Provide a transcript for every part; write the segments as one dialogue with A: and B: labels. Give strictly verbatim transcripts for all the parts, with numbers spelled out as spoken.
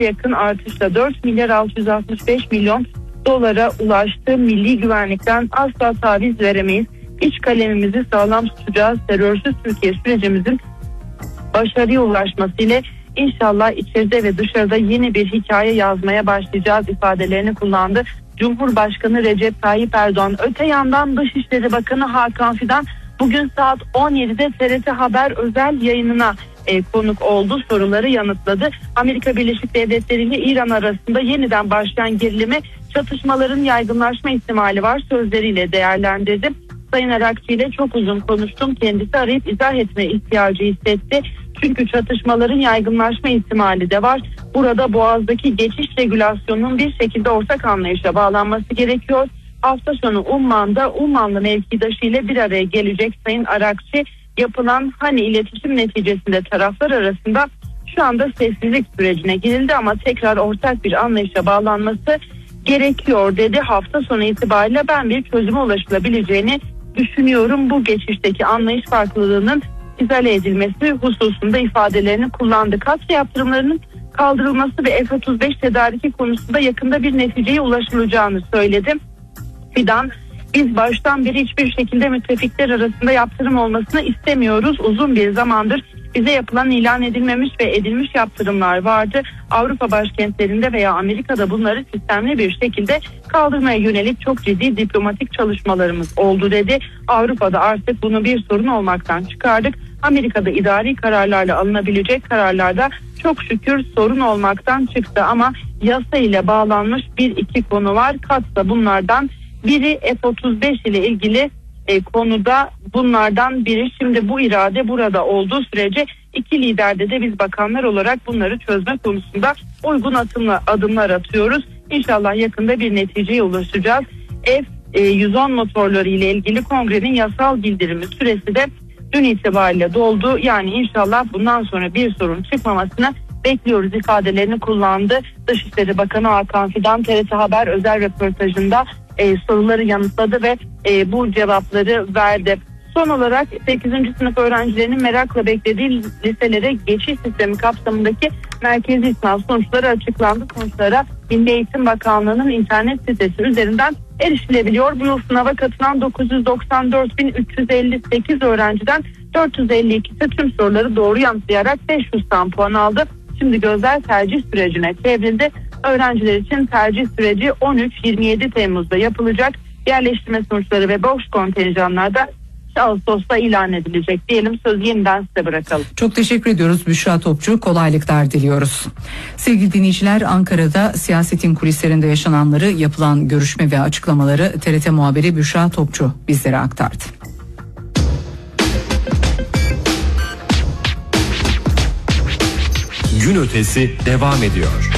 A: yakın artışla dört milyar altı yüz altmış beş milyon dolara ulaştı. Milli güvenlikten asla taviz veremeyiz. İç kalemimizi sağlam tutacağız. Terörsüz Türkiye sürecimizin başarıya ulaşmasıyla İnşallah içeride ve dışarıda yeni bir hikaye yazmaya başlayacağız ifadelerini kullandı. Cumhurbaşkanı Recep Tayyip Erdoğan. Öte yandan Dışişleri Bakanı Hakan Fidan bugün saat on yedide T R T Haber özel yayınına e, konuk oldu, soruları yanıtladı. Amerika Birleşik Devletleri ile İran arasında yeniden başlayan gerilimi, çatışmaların yaygınlaşma ihtimali var sözleriyle değerlendirdi. Sayın Arakçı ile çok uzun konuştum. Kendisi arayıp izah etme ihtiyacı hissetti. Çünkü çatışmaların yaygınlaşma ihtimali de var. Burada Boğaz'daki geçiş regülasyonunun bir şekilde ortak anlayışa bağlanması gerekiyor. Hafta sonu Umman'da Ummanlı mevkidaşı ile bir araya gelecek Sayın Arakçı. Yapılan hani iletişim neticesinde taraflar arasında şu anda sessizlik sürecine girildi ama tekrar ortak bir anlayışa bağlanması gerekiyor dedi. Hafta sonu itibariyle ben bir çözüme ulaşılabileceğini düşünüyorum. Bu geçişteki anlayış farklılığının izale edilmesi hususunda ifadelerini kullandı. Katsayı yaptırımlarının kaldırılması ve F otuz beş tedariki konusunda yakında bir neticeye ulaşılacağını söyledi. Fidan, biz baştan beri hiçbir şekilde müttefikler arasında yaptırım olmasını istemiyoruz. Uzun bir zamandır bize yapılan ilan edilmemiş ve edilmiş yaptırımlar vardı. Avrupa başkentlerinde veya Amerika'da bunları sistemli bir şekilde kaldırmaya yönelik çok ciddi diplomatik çalışmalarımız oldu dedi. Avrupa'da artık bunu bir sorun olmaktan çıkardık. Amerika'da idari kararlarla alınabilecek kararlarda çok şükür sorun olmaktan çıktı ama yasa ile bağlanmış bir iki konu var. Katsa bunlardan biri. F otuz beş ile ilgili e, konuda bunlardan biri. Şimdi bu irade burada olduğu sürece iki liderde de biz bakanlar olarak bunları çözme konusunda uygun atımla, adımlar atıyoruz. İnşallah yakında bir neticeye ulaşacağız. F yüz on motorları ile ilgili kongrenin yasal bildirimi süresi de dün itibariyle doldu. Yani inşallah bundan sonra bir sorun çıkmamasını bekliyoruz ifadelerini kullandı. Dışişleri Bakanı Hakan Fidan T R T Haber özel röportajında e, soruları yanıtladı ve e, bu cevapları verdi. Son olarak sekizinci sınıf öğrencilerinin merakla beklediği liselere geçiş sistemi kapsamındaki merkezi sınav sonuçları açıklandı. Sonuçlara Milli Eğitim Bakanlığı'nın internet sitesi üzerinden erişilebiliyor. Bu yıl sınava katılan dokuz yüz doksan dört bin üç yüz elli sekiz öğrenciden dört yüz elli ikisi tüm soruları doğru yanıtlayarak beş yüzden puan aldı. Şimdi gözler tercih sürecine çevrildi. Öğrenciler için tercih süreci on üç yirmi yedi Temmuz'da yapılacak. Yerleştirme sonuçları ve boş kontenjanlarda Ağustos'ta ilan edilecek diyelim. Söz yeniden size bırakalım.
B: Çok teşekkür ediyoruz Büşra Topçu. Kolaylıklar diliyoruz. Sevgili dinleyiciler, Ankara'da siyasetin kulislerinde yaşananları, yapılan görüşme ve açıklamaları T R T muhabiri Büşra Topçu bizlere aktardı.
C: Gün ötesi devam ediyor.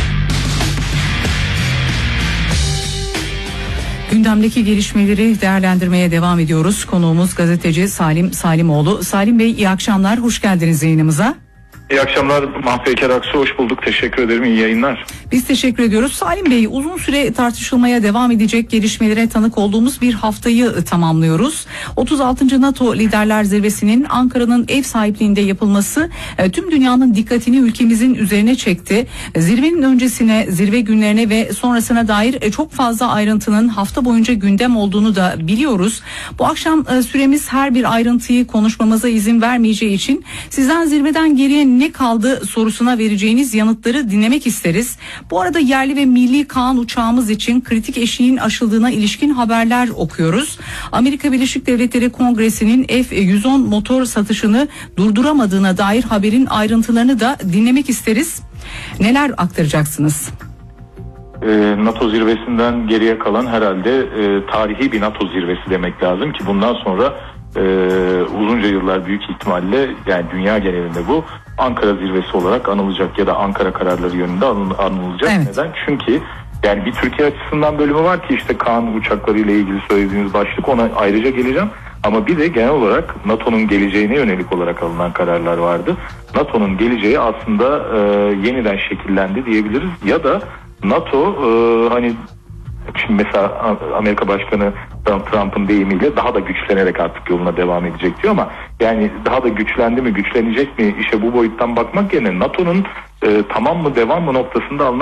B: Gündemdeki gelişmeleri değerlendirmeye devam ediyoruz. Konuğumuz gazeteci Salim Salimoğlu. Salim Bey, iyi akşamlar, hoş geldiniz yayınımıza.
D: İyi akşamlar Mahpeyker Aksu, hoş bulduk. Teşekkür ederim, iyi yayınlar.
B: Biz teşekkür ediyoruz. Salim Bey, uzun süre tartışılmaya devam edecek gelişmelere tanık olduğumuz bir haftayı tamamlıyoruz. otuz altıncı NATO Liderler Zirvesi'nin Ankara'nın ev sahipliğinde yapılması tüm dünyanın dikkatini ülkemizin üzerine çekti. Zirvenin öncesine, zirve günlerine ve sonrasına dair çok fazla ayrıntının hafta boyunca gündem olduğunu da biliyoruz. Bu akşam süremiz her bir ayrıntıyı konuşmamıza izin vermeyeceği için sizden zirveden geriye ne kaldı sorusuna vereceğiniz yanıtları dinlemek isteriz. Bu arada yerli ve milli Kaan uçağımız için kritik eşiğin aşıldığına ilişkin haberler okuyoruz. Amerika Birleşik Devletleri Kongresi'nin F yüz on motor satışını durduramadığına dair haberin ayrıntılarını da dinlemek isteriz. Neler aktaracaksınız?
D: Ee, NATO zirvesinden geriye kalan herhalde e, tarihi bir NATO zirvesi demek lazım ki bundan sonra e, uzunca yıllar büyük ihtimalle, yani dünya genelinde bu Ankara zirvesi olarak anılacak ya da Ankara kararları yönünde anılacak. Evet. Neden? Çünkü yani bir Türkiye açısından bölümü var ki işte Kaan uçakları ile ilgili söylediğiniz başlık, ona ayrıca geleceğim. Ama bir de genel olarak NATO'nun geleceğine yönelik olarak alınan kararlar vardı. NATO'nun geleceği aslında e, yeniden şekillendi diyebiliriz ya da NATO e, hani şimdi mesela Amerika Başkanı Trump'ın deyimiyle daha da güçlenerek artık yoluna devam edecek diyor ama yani daha da güçlendi mi, güçlenecek mi, işe bu boyuttan bakmak yerine NATO'nun e, tamam mı devam mı noktasında alınan